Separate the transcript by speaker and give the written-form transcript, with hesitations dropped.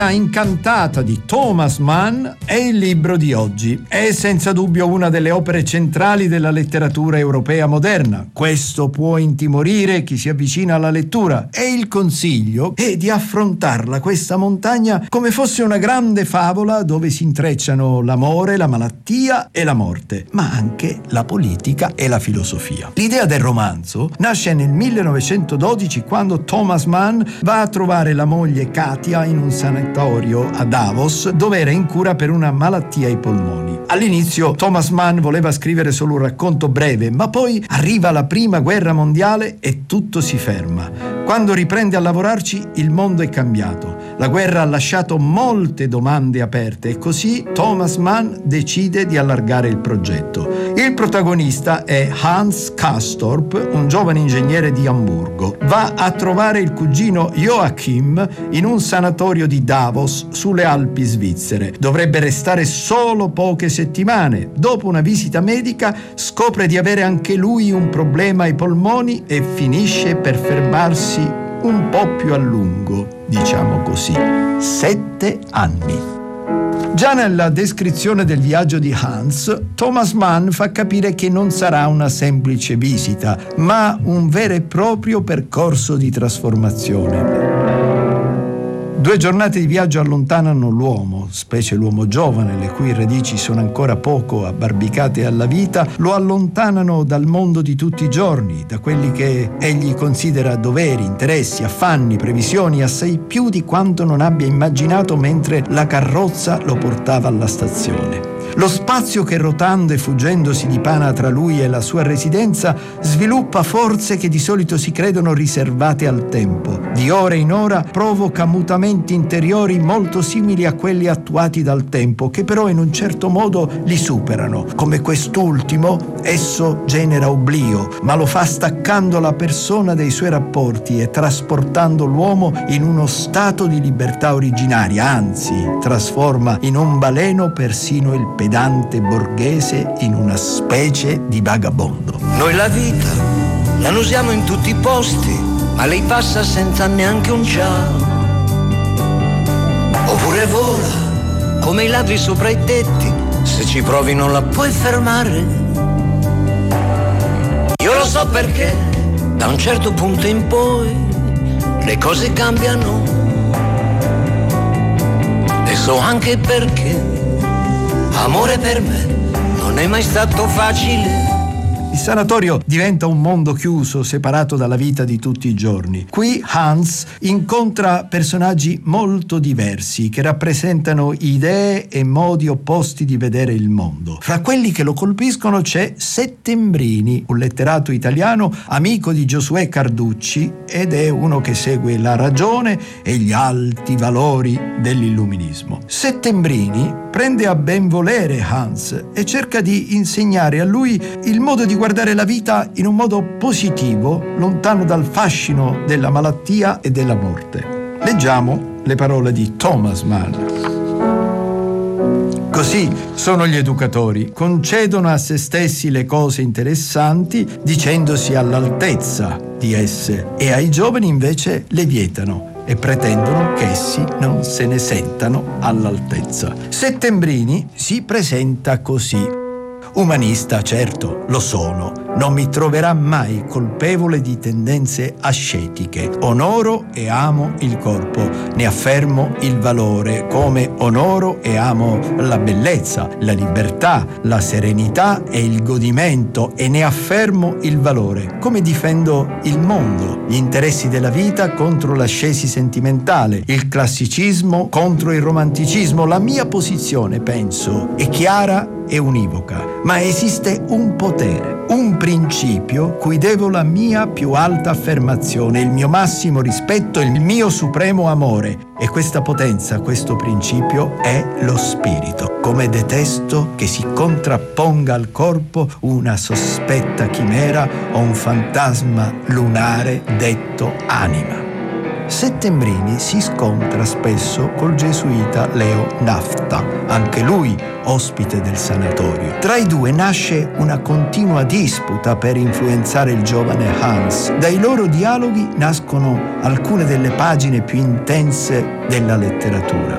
Speaker 1: Incantata di Thomas Mann è il libro di oggi. È senza dubbio una delle opere centrali della letteratura europea moderna. Questo può intimorire chi si avvicina alla lettura e il consiglio è di affrontarla, questa montagna, come fosse una grande favola dove si intrecciano l'amore, la malattia e la morte, ma anche la politica e la filosofia. L'idea del romanzo nasce nel 1912 quando Thomas Mann va a trovare la moglie Katia in un sanatorio a Davos, dove era in cura per una malattia ai polmoni. All'inizio Thomas Mann voleva scrivere solo un racconto breve, ma poi arriva la prima guerra mondiale e tutto si ferma. Quando riprende a lavorarci, il mondo è cambiato. La guerra ha lasciato molte domande aperte e così Thomas Mann decide di allargare il progetto. Il protagonista è Hans Castorp, un giovane ingegnere di Amburgo. Va a trovare il cugino Joachim in un sanatorio di Davos sulle Alpi svizzere. Dovrebbe restare solo poche settimane. Dopo una visita medica scopre di avere anche lui un problema ai polmoni e finisce per fermarsi un po' più a lungo, diciamo così. 7 anni. Già nella descrizione del viaggio di Hans, Thomas Mann fa capire che non sarà una semplice visita, ma un vero e proprio percorso di trasformazione. 2 giornate di viaggio allontanano l'uomo, specie l'uomo giovane, le cui radici sono ancora poco abbarbicate alla vita, lo allontanano dal mondo di tutti i giorni, da quelli che egli considera doveri, interessi, affanni, previsioni, assai più di quanto non abbia immaginato mentre la carrozza lo portava alla stazione. Lo spazio che rotando e fuggendo si dipana tra lui e la sua residenza sviluppa forze che di solito si credono riservate al tempo. Di ora in ora provoca mutamenti interiori molto simili a quelli attuati dal tempo, che però in un certo modo li superano. Come quest'ultimo, esso genera oblio, ma lo fa staccando la persona dai suoi rapporti e trasportando l'uomo in uno stato di libertà originaria, anzi, trasforma in un baleno persino il pedante borghese in una specie di vagabondo.
Speaker 2: Noi la vita la usiamo in tutti i posti, ma lei passa senza neanche un ciao. Oppure vola come i ladri sopra i tetti, se ci provi non la puoi fermare. Io lo so perché da un certo punto in poi le cose cambiano, e so anche perché amore per me non è mai stato facile.
Speaker 1: Il sanatorio diventa un mondo chiuso, separato dalla vita di tutti i giorni. Qui Hans incontra personaggi molto diversi che rappresentano idee e modi opposti di vedere il mondo. Fra quelli che lo colpiscono c'è Settembrini, un letterato italiano amico di Giosuè Carducci ed è uno che segue la ragione e gli alti valori dell'illuminismo. Settembrini prende a ben volere Hans e cerca di insegnare a lui il modo di guardare la vita in un modo positivo, lontano dal fascino della malattia e della morte. Leggiamo le parole di Thomas Mann. Così sono gli educatori, concedono a se stessi le cose interessanti dicendosi all'altezza di esse e ai giovani invece le vietano e pretendono che essi non se ne sentano all'altezza. Settembrini si presenta così. Umanista, certo, lo sono. Non mi troverà mai colpevole di tendenze ascetiche. Onoro e amo il corpo, ne affermo il valore, come onoro e amo la bellezza, la libertà, la serenità e il godimento, e ne affermo il valore, come difendo il mondo, gli interessi della vita contro l'ascesi sentimentale, il classicismo contro il romanticismo. La mia posizione, penso, è chiara e univoca, ma esiste un potere, un principio cui devo la mia più alta affermazione, il mio massimo rispetto, il mio supremo amore. E questa potenza, questo principio è lo spirito. Come detesto che si contrapponga al corpo una sospetta chimera o un fantasma lunare detto anima. Settembrini si scontra spesso col gesuita Leo Nafta, anche lui ospite del sanatorio. Tra i due nasce una continua disputa per influenzare il giovane Hans. Dai loro dialoghi nascono alcune delle pagine più intense della letteratura.